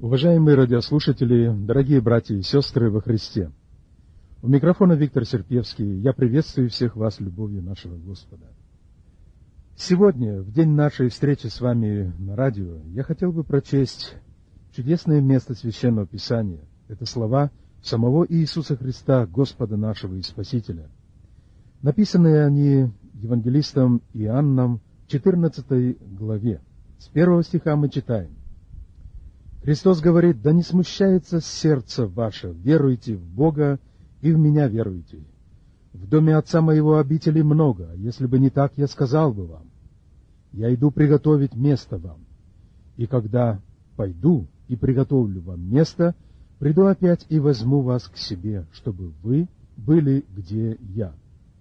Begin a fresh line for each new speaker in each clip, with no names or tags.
Уважаемые радиослушатели, дорогие братья и сестры во Христе, у микрофона Виктор Серпевский. Я приветствую всех вас любовью нашего Господа. Сегодня, в день нашей встречи с вами на радио, я хотел бы прочесть чудесное место Священного Писания. Это слова самого Иисуса Христа, Господа нашего и Спасителя. Написанные они евангелистом Иоанном в 14 главе. С 1 стиха мы читаем. Христос говорит: «Да не смущается сердце ваше, веруйте в Бога и в Меня веруйте. В доме Отца Моего обителей много, а если бы не так, я сказал бы вам. Я иду приготовить место вам. И когда пойду и приготовлю вам место, приду опять и возьму вас к себе, чтобы вы были, где я.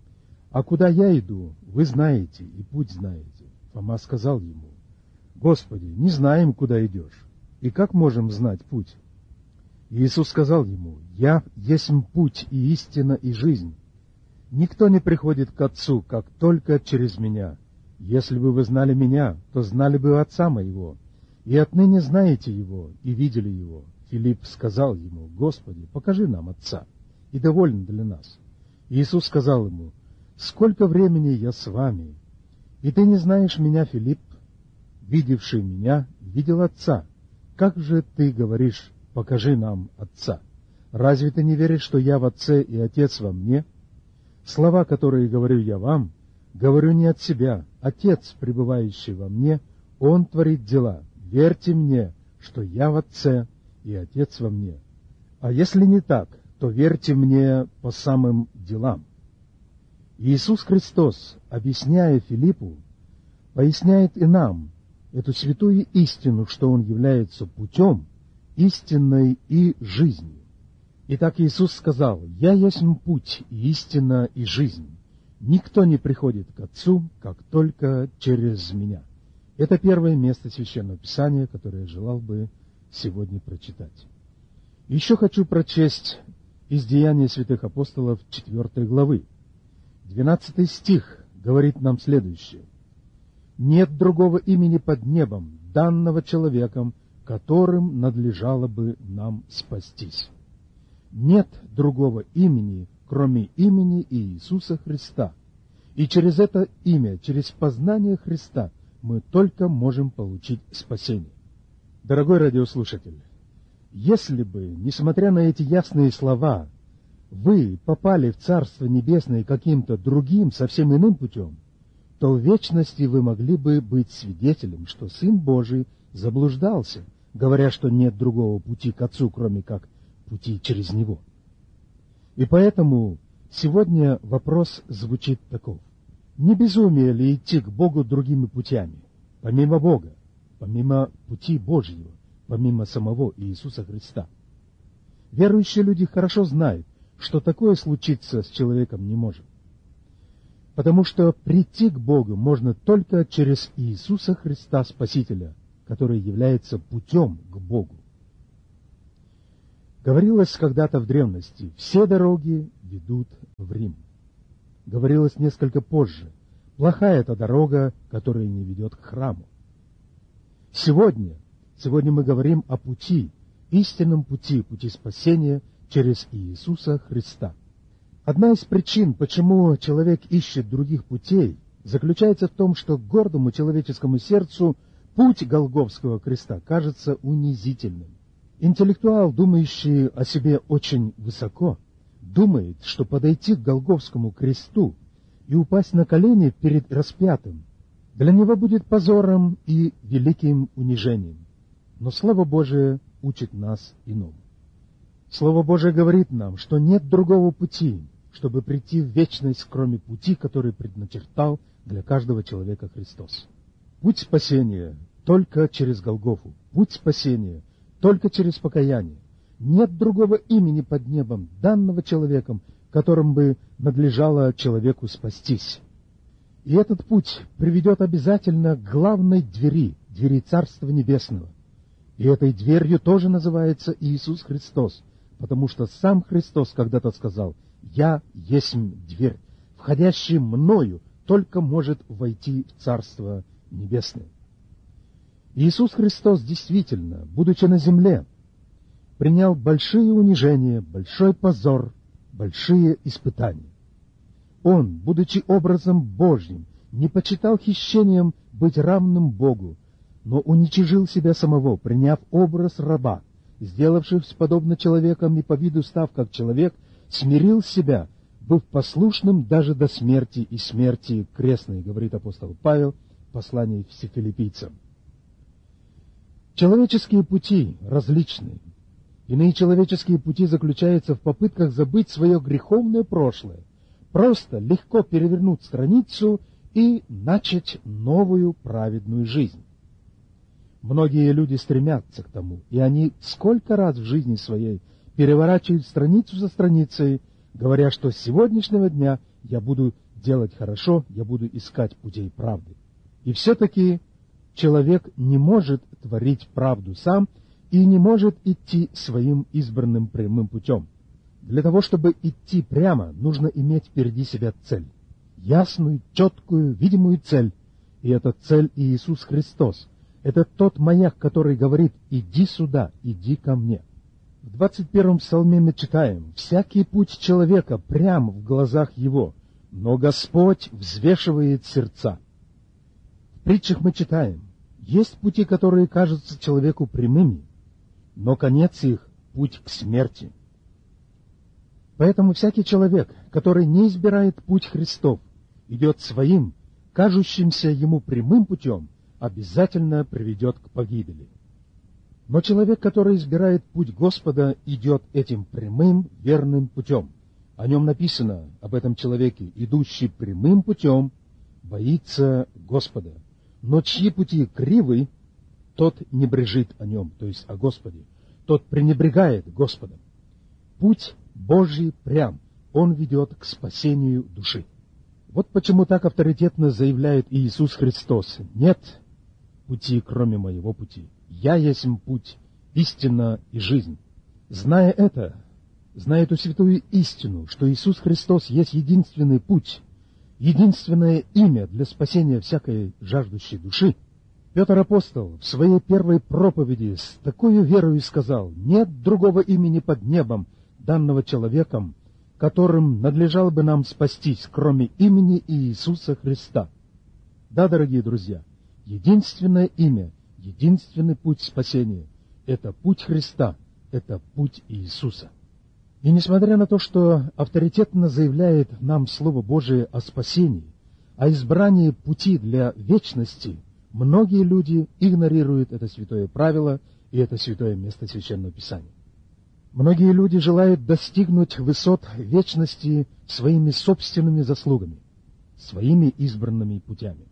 А куда я иду, вы знаете, и путь знаете». Фома сказал ему: «Господи, не знаем, куда идешь. И как можем знать путь?» Иисус сказал ему: «Я есть путь и истина и жизнь. Никто не приходит к Отцу, как только через Меня. Если бы вы знали Меня, то знали бы Отца Моего, и отныне знаете Его и видели Его». Филипп сказал ему: «Господи, покажи нам Отца, и довольно для нас». Иисус сказал ему: «Сколько времени я с вами, и ты не знаешь Меня, Филипп? Видевший Меня, видел Отца. Как же ты говоришь: покажи нам Отца? Разве ты не веришь, что я в Отце и Отец во мне? Слова, которые говорю я вам, говорю не от себя. Отец, пребывающий во мне, Он творит дела. Верьте мне, что я в Отце и Отец во мне. А если не так, то верьте мне по самым делам». Иисус Христос, объясняя Филиппу, поясняет и нам эту святую истину, что Он является путем, истиной и жизнью. Итак, Иисус сказал: «Я есть путь, истина и жизнь. Никто не приходит к Отцу, как только через Меня». Это первое место Священного Писания, которое я желал бы сегодня прочитать. Еще хочу прочесть из Деяний святых апостолов 4 главы. 12 стих говорит нам следующее: «Нет другого имени под небом, данного человеком, которым надлежало бы нам спастись». Нет другого имени, кроме имени Иисуса Христа. И через это имя, через познание Христа, мы только можем получить спасение. Дорогой радиослушатель, если бы, несмотря на эти ясные слова, вы попали в Царство Небесное каким-то другим, совсем иным путем, то в вечности вы могли бы быть свидетелем, что Сын Божий заблуждался, говоря, что нет другого пути к Отцу, кроме как пути через Него. И поэтому сегодня вопрос звучит таков: не безумие ли идти к Богу другими путями, помимо Бога, помимо пути Божьего, помимо самого Иисуса Христа? Верующие люди хорошо знают, что такое случиться с человеком не может. Потому что прийти к Богу можно только через Иисуса Христа Спасителя, который является путем к Богу. Говорилось когда-то в древности: все дороги ведут в Рим. Говорилось несколько позже: плохая эта дорога, которая не ведет к храму. Сегодня мы говорим о пути, истинном пути, пути спасения через Иисуса Христа. Одна из причин, почему человек ищет других путей, заключается в том, что гордому человеческому сердцу путь Голгофского креста кажется унизительным. Интеллектуал, думающий о себе очень высоко, думает, что подойти к Голгофскому кресту и упасть на колени перед распятым для него будет позором и великим унижением. Но Слово Божие учит нас иному. Слово Божие говорит нам, что нет другого пути, чтобы прийти в вечность, кроме пути, который предначертал для каждого человека Христос. Путь спасения только через Голгофу, путь спасения только через покаяние. Нет другого имени под небом, данного человеком, которым бы надлежало человеку спастись. И этот путь приведет обязательно к главной двери, двери Царства Небесного. И этой дверью тоже называется Иисус Христос, потому что сам Христос когда-то сказал: «Я есть дверь, входящий мною только может войти в Царство Небесное». Иисус Христос действительно, будучи на земле, принял большие унижения, большой позор, большие испытания. Он, будучи образом Божьим, не почитал хищением быть равным Богу, но уничижил себя самого, приняв образ раба, сделавшись подобно человекам и по виду став как человек, смирил себя, быв послушным даже до смерти и смерти крестной, говорит апостол Павел в послании филиппийцам. Человеческие пути различны. Иные человеческие пути заключаются в попытках забыть свое греховное прошлое, просто легко перевернуть страницу и начать новую праведную жизнь. Многие люди стремятся к тому, и они сколько раз в жизни своей переворачивают страницу за страницей, говоря, что с сегодняшнего дня я буду делать хорошо, я буду искать путей правды. И все-таки человек не может творить правду сам и не может идти своим избранным прямым путем. Для того, чтобы идти прямо, нужно иметь впереди себя цель. Ясную, четкую, видимую цель. И эта цель Иисус Христос. Это тот маяк, который говорит: «Иди сюда, иди ко мне». В 21-м псалме мы читаем: «Всякий путь человека прям в глазах его, но Господь взвешивает сердца». В притчах мы читаем: «Есть пути, которые кажутся человеку прямыми, но конец их — путь к смерти». Поэтому всякий человек, который не избирает путь Христов, идет своим, кажущимся ему прямым путем, обязательно приведет к погибели. Но человек, который избирает путь Господа, идет этим прямым, верным путем. О нем написано, об этом человеке: «Идущий прямым путем боится Господа». Но чьи пути кривы, тот не брежит о нем, то есть о Господе. Тот пренебрегает Господом. Путь Божий прям, он ведет к спасению души. Вот почему так авторитетно заявляет Иисус Христос: «Нет пути, кроме моего пути. Я есть путь, истина и жизнь». Зная это, зная эту святую истину, что Иисус Христос есть единственный путь, единственное имя для спасения всякой жаждущей души, Петр Апостол в своей первой проповеди с такой верою сказал: «Нет другого имени под небом, данного человеком, которым надлежало бы нам спастись, кроме имени Иисуса Христа». Да, дорогие друзья, единственное имя, единственный путь спасения — это путь Христа, это путь Иисуса. И несмотря на то, что авторитетно заявляет нам Слово Божие о спасении, о избрании пути для вечности, многие люди игнорируют это святое правило и это святое место Священного Писания. Многие люди желают достигнуть высот вечности своими собственными заслугами, своими избранными путями.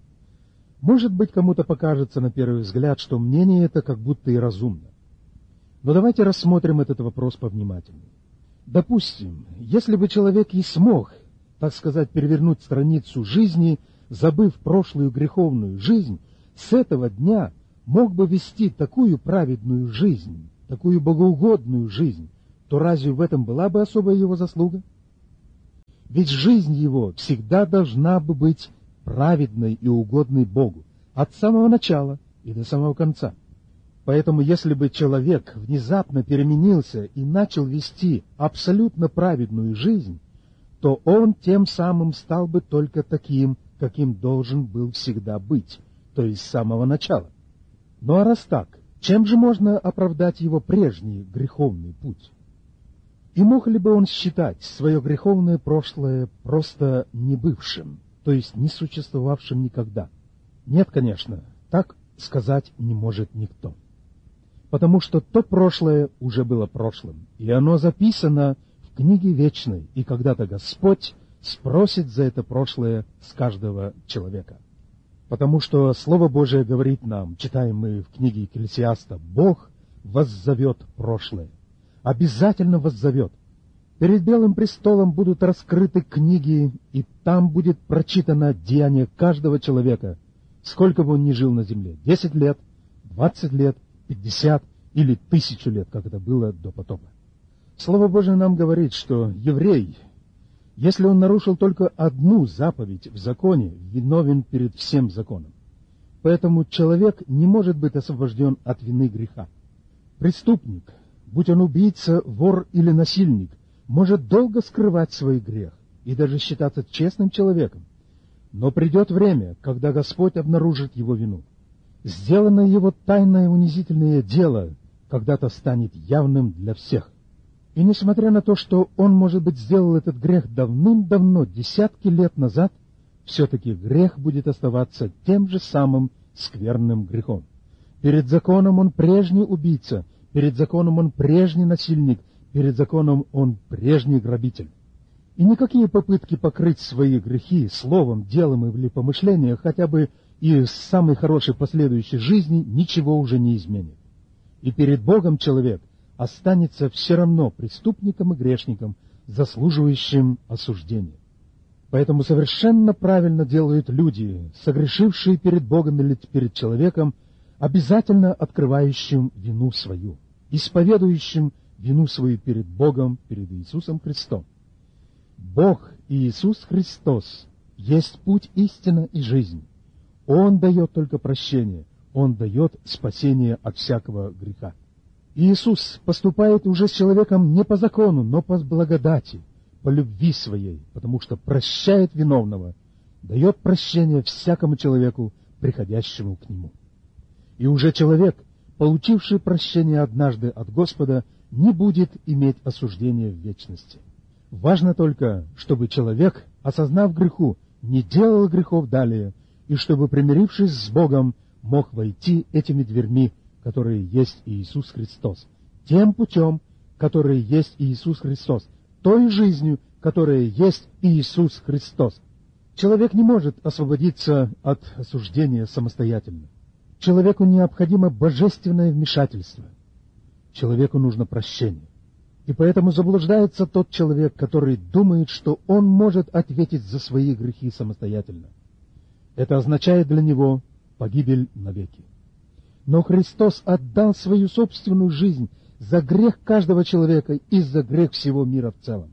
Может быть, кому-то покажется на первый взгляд, что мнение это как будто и разумно. Но давайте рассмотрим этот вопрос повнимательнее. Допустим, если бы человек и смог, так сказать, перевернуть страницу жизни, забыв прошлую греховную жизнь, с этого дня мог бы вести такую праведную жизнь, такую богоугодную жизнь, то разве в этом была бы особая его заслуга? Ведь жизнь его всегда должна бы быть праведной и угодной Богу, от самого начала и до самого конца. Поэтому, если бы человек внезапно переменился и начал вести абсолютно праведную жизнь, то он тем самым стал бы только таким, каким должен был всегда быть, то есть с самого начала. Ну а раз так, чем же можно оправдать его прежний греховный путь? И мог ли бы он считать свое греховное прошлое просто небывшим, то есть не существовавшим никогда? Нет, конечно, так сказать не может никто. Потому что то прошлое уже было прошлым, и оно записано в книге вечной, и когда-то Господь спросит за это прошлое с каждого человека. Потому что Слово Божие говорит нам, читаем мы в книге Екклесиаста: «Бог воззовет прошлое». Обязательно воззовет. Перед Белым престолом будут раскрыты книги, и там будет прочитано деяние каждого человека, сколько бы он ни жил на земле. 10 лет, 20 лет, 50 или 1000 лет, как это было до потопа. Слово Божие нам говорит, что еврей, если он нарушил только одну заповедь в законе, виновен перед всем законом. Поэтому человек не может быть освобожден от вины греха. Преступник будь он убийца, вор или насильник, может долго скрывать свой грех и даже считаться честным человеком. Но придет время, когда Господь обнаружит его вину. Сделанное его тайное унизительное дело когда-то станет явным для всех. И несмотря на то, что он, может быть, сделал этот грех давным-давно, десятки лет назад, все-таки грех будет оставаться тем же самым скверным грехом. Перед законом он прежний убийца, перед законом он прежний насильник, перед законом он прежний грабитель. И никакие попытки покрыть свои грехи словом, делом или помышлением, хотя бы и с самой хорошей последующей жизни, ничего уже не изменит. И перед Богом человек останется все равно преступником и грешником, заслуживающим осуждения. Поэтому совершенно правильно делают люди, согрешившие перед Богом или перед человеком, обязательно открывающим вину свою, исповедующим вину свою перед Богом, перед Иисусом Христом. Бог и Иисус Христос есть путь, истина и жизнь. Он дает только прощение, Он дает спасение от всякого греха. Иисус поступает уже с человеком не по закону, но по благодати, по любви своей, потому что прощает виновного, дает прощение всякому человеку, приходящему к Нему. И уже человек, получивший прощение однажды от Господа, не будет иметь осуждения в вечности. Важно только, чтобы человек, осознав греху, не делал грехов далее, и чтобы, примирившись с Богом, мог войти этими дверьми, которые есть Иисус Христос, тем путем, который есть Иисус Христос, той жизнью, которая есть Иисус Христос. Человек не может освободиться от осуждения самостоятельно. Человеку необходимо божественное вмешательство. Человеку нужно прощение. И поэтому заблуждается тот человек, который думает, что он может ответить за свои грехи самостоятельно. Это означает для него погибель навеки. Но Христос отдал свою собственную жизнь за грех каждого человека и за грех всего мира в целом.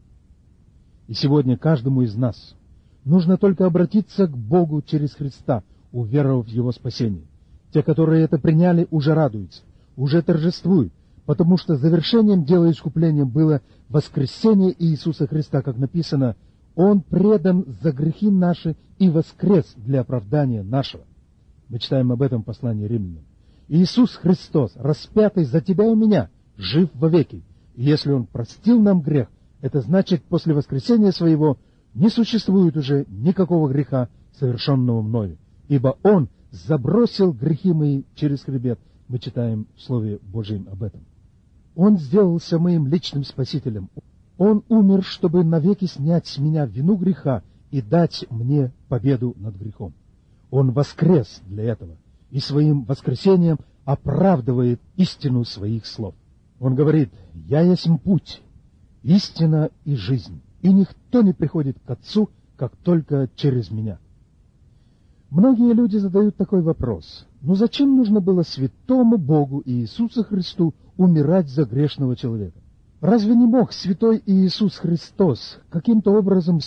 И сегодня каждому из нас нужно только обратиться к Богу через Христа, уверовав в Его спасение. Те, которые это приняли, уже радуются, уже торжествуют, потому что завершением дела искупления было воскресение Иисуса Христа, как написано: Он предан за грехи наши и воскрес для оправдания нашего. Мы читаем об этом в послании Римлянам. Иисус Христос, распятый за тебя и меня, жив вовеки. И если Он простил нам грех, это значит, после воскресения Своего не существует уже никакого греха, совершенного мною, ибо Он забросил грехи мои через хребет. Мы читаем в Слове Божьем об этом. Он сделался моим личным Спасителем. Он умер, чтобы навеки снять с меня вину греха и дать мне победу над грехом. Он воскрес для этого и своим воскресением оправдывает истину своих слов. Он говорит: «Я есть путь, истина и жизнь, и никто не приходит к Отцу, как только через меня». Многие люди задают такой вопрос: ну зачем нужно было святому Богу и Иисусу Христу умирать за грешного человека? Разве не мог святой Иисус Христос каким-то образом